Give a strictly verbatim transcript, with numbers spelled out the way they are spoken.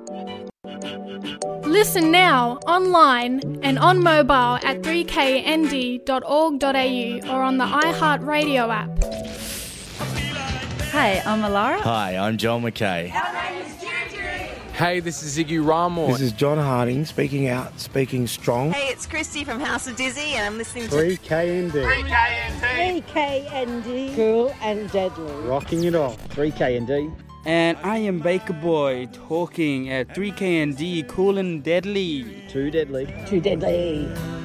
Listen now, online and on mobile at three k n d dot org dot a u or on the iHeartRadio app. Hey, I'm Alara. Hi, I'm Joel McKay. Hey, this is Ziggy Ramor. This is John Harding, speaking out, speaking strong. Hey, it's Christy from House of Dizzy, and I'm listening to three K N D. three K N D. three K N D. Cool and deadly. Rocking it off. three K N D. And I am Baker Boy, talking at three K N D, cool and deadly. Too deadly. Too deadly.